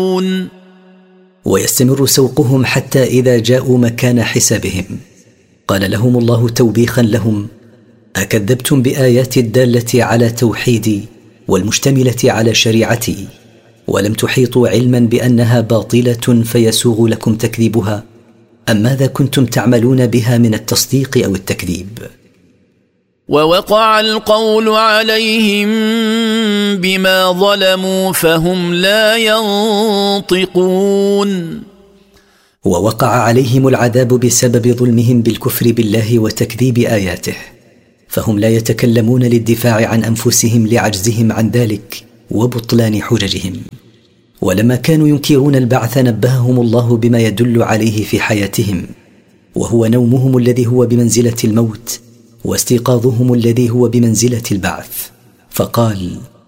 ويستمر سوقهم حتى إذا جاءوا مكان حسابهم قال لهم الله توبيخا لهم: أكذبتم بآيات الدالة على توحيدي والمشتملة على شريعتي ولم تحيطوا علما بأنها باطلة فيسوغ لكم تكذيبها؟ أم ماذا كنتم تعملون بها من التصديق أو التكذيب؟ ووقع القول عليهم بما ظلموا فهم لا ينطقون. ووقع عليهم العذاب بسبب ظلمهم بالكفر بالله وتكذيب آياته، فهم لا يتكلمون للدفاع عن أنفسهم لعجزهم عن ذلك وبطلان حججهم. ولما كانوا ينكرون البعث نبههم الله بما يدل عليه في حياتهم، وهو نومهم الذي هو بمنزلة الموت واستيقاظهم الذي هو بمنزلة البعث، فقال: